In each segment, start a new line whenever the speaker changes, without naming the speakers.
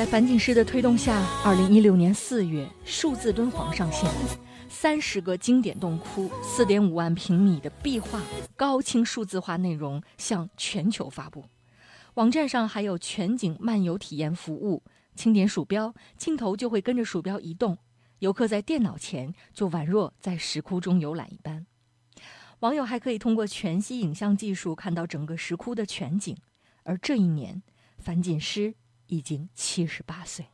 在樊锦诗的推动下，2016年4月，数字敦煌上线，30个经典洞窟，4.5万平米的壁画，高清数字化内容向全球发布。网站上还有全景漫游体验服务，轻点鼠标，镜头就会跟着鼠标移动，游客在电脑前就宛若在石窟中游览一般。网友还可以通过全息影像技术看到整个石窟的全景。而这一年，樊锦诗已经78岁。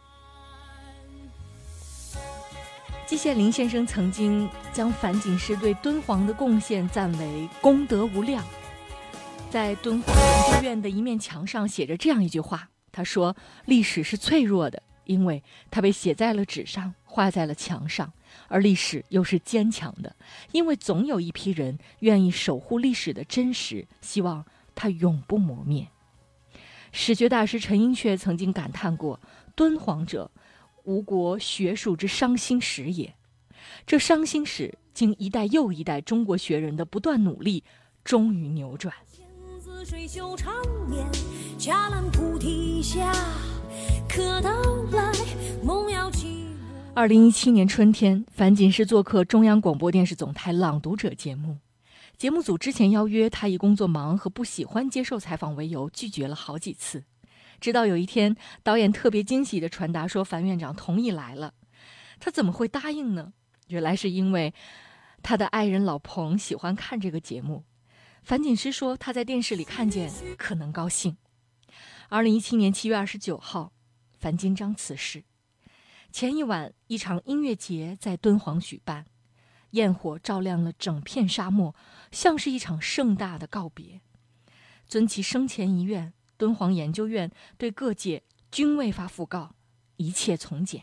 季羡林先生曾经将樊锦诗对敦煌的贡献赞为功德无量。在敦煌研究院的一面墙上写着这样一句话，他说：历史是脆弱的，因为它被写在了纸上，画在了墙上，而历史又是坚强的，因为总有一批人愿意守护历史的真实，希望它永不磨灭。史学大师陈寅恪曾经感叹过：敦煌者，吴国学术之伤心史也。这伤心史经一代又一代中国学人的不断努力，终于扭转。
水袖长眠，伽蓝菩提下，可到来梦遥起。
2017年春天，樊锦诗做客中央广播电视总台《朗读者》节目。节目组之前邀约他，以工作忙和不喜欢接受采访为由，拒绝了好几次。直到有一天，导演特别惊喜地传达说樊院长同意来了。他怎么会答应呢？原来是因为他的爱人老彭喜欢看这个节目。樊锦诗说他在电视里看见可能高兴。2017年7月29号，樊金章辞世。前一晚，一场音乐节在敦煌举办，焰火照亮了整片沙漠，像是一场盛大的告别。遵其生前遗愿，敦煌研究院对各界均未发讣告，一切从简。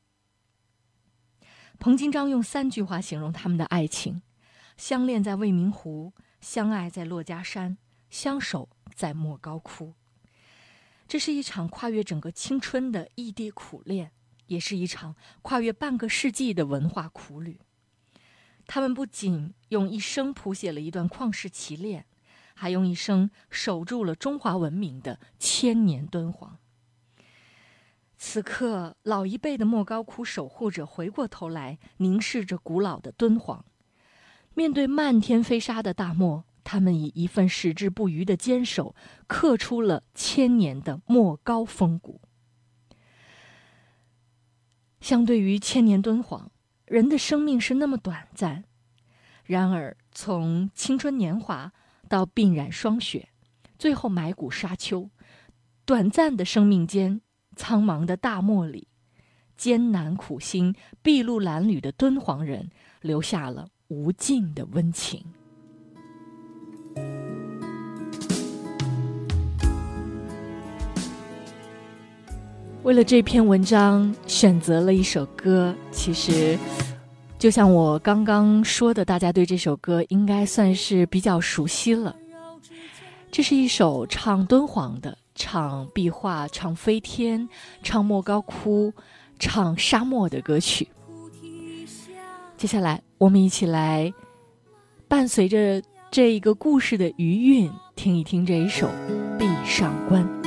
彭金章用3句话形容他们的爱情：相恋在未名湖，相爱在珞珈山，相守在莫高窟。这是一场跨越整个青春的异地苦恋，也是一场跨越半个世纪的文化苦旅。他们不仅用一生谱写了一段旷世奇恋，还用一生守住了中华文明的千年敦煌。此刻，老一辈的莫高窟守护者回过头来，凝视着古老的敦煌。面对漫天飞沙的大漠，他们以一份矢志不渝的坚守，刻出了千年的莫高风骨。相对于千年敦煌，人的生命是那么短暂，然而从青春年华到鬓染霜雪，最后埋骨沙丘，短暂的生命间，苍茫的大漠里，艰难苦心、筚路蓝缕的敦煌人留下了无尽的温情。为了这篇文章选择了一首歌，其实就像我刚刚说的，大家对这首歌应该算是比较熟悉了。这是一首唱敦煌的，唱壁画，唱飞天，唱莫高窟，唱沙漠的歌曲。接下来我们一起来伴随着这一个故事的余韵，听一听这一首《闭上关》。